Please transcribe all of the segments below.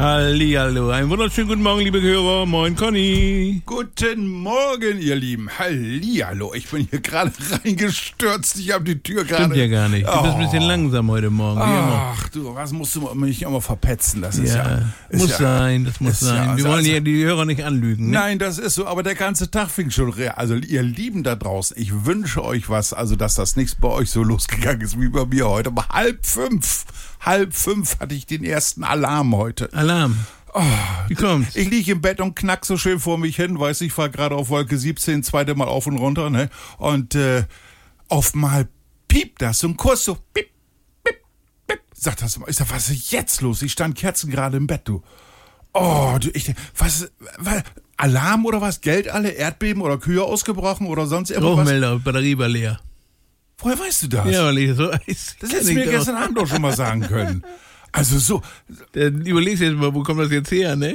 Hallihallo, einen wunderschönen guten Morgen, liebe Hörer. Moin, Conny. Guten Morgen, ihr Lieben. Hallihallo, ich bin hier gerade reingestürzt. Ich habe die Tür gerade... Stimmt ja gar nicht. Du bist ein bisschen langsam heute Morgen. Ach du, was musst du mich immer verpetzen? Das ist muss sein. Wir wollen ja die Hörer nicht anlügen. Ne? Nein, das ist so, aber der ganze Tag fing schon... Also ihr Lieben da draußen, ich wünsche euch was, also dass das nichts bei euch so losgegangen ist wie bei mir heute. Aber 4:30 hatte ich den ersten Alarm heute. Alarm? Oh, wie kommt's? Ich liege im Bett und knack so schön vor mich hin, weiß ich, fahr gerade auf Wolke 17, zweite Mal auf und runter, ne? Und auf mal piept das, so ein Kurs, so piep, piep, piep. Sagt das mal, ich sag, was ist jetzt los? Ich stand kerzengerade im Bett, du. Oh, du, was, Alarm oder was? Geld alle, Erdbeben oder Kühe ausgebrochen oder sonst irgendwas? Rauchmelder, Batterie war leer. Woher weißt du das? Ja, weil ich so weiß. Das hättest du mir gestern Abend doch schon mal sagen können. Also so. Überlegst jetzt mal, wo kommt das jetzt her, ne?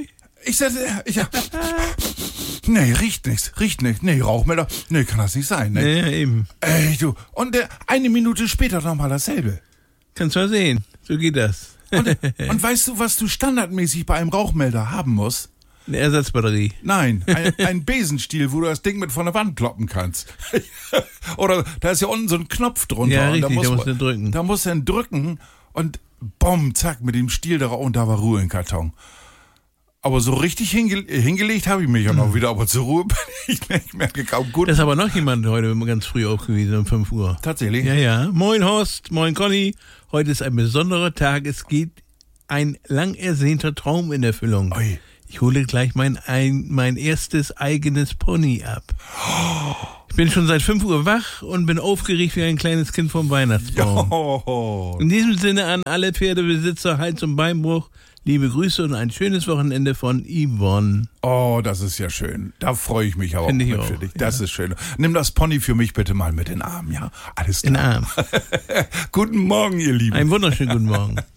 Nee, riecht nichts. Nee, Rauchmelder. Nee, kann das nicht sein, ne? Ja, eben. Ey, du. Und eine Minute später nochmal dasselbe. Kannst du mal sehen. So geht das. Und weißt du, was du standardmäßig bei einem Rauchmelder haben musst? Eine Ersatzbatterie. Nein, ein Besenstiel, wo du das Ding mit von der Wand kloppen kannst. Oder da ist ja unten so ein Knopf drunter. Ja, und richtig, da musst du drücken. Da musst du dann drücken und bumm, zack, mit dem Stiel da und da war Ruhe im Karton. Aber so richtig hingelegt habe ich mich ja noch wieder, aber zur Ruhe bin ich nicht mehr gekommen. Gut. Da ist aber noch jemand heute ganz früh aufgewiesen, um 5 Uhr. Tatsächlich? Ja. Moin Horst, moin Conny. Heute ist ein besonderer Tag. Es geht ein lang ersehnter Traum in Erfüllung. Oi. Ich hole gleich mein erstes eigenes Pony ab. Ich bin schon seit 5 Uhr wach und bin aufgeregt wie ein kleines Kind vom Weihnachtsbaum. Jo. In diesem Sinne an alle Pferdebesitzer, Hals- und Beinbruch, liebe Grüße und ein schönes Wochenende von Yvonne. Oh, das ist ja schön. Da freue ich mich aber Find auch ich mit auch, für dich. ja. Das ist schön. Nimm das Pony für mich bitte mal mit in den Arm, ja? Alles klar. In den Arm. Guten Morgen, ihr Lieben. Einen wunderschönen guten Morgen.